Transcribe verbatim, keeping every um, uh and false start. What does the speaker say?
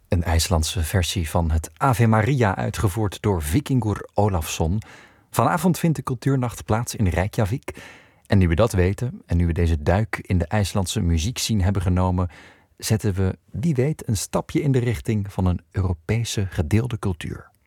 Een IJslandse versie van het Ave Maria, uitgevoerd door Vikingur Olafsson. Vanavond vindt de cultuurnacht plaats in Reykjavik. En nu we dat weten, en nu we deze duik in de IJslandse muziekscene hebben genomen, zetten we, wie weet, een stapje in de richting van een Europese gedeelde cultuur.